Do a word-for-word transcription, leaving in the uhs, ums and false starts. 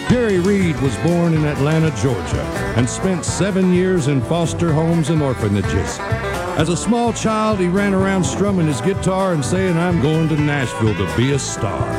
Jerry Reed was born in Atlanta, Georgia, and spent seven years in foster homes and orphanages. As a small child, he ran around strumming his guitar and saying, "I'm going to Nashville to be a star."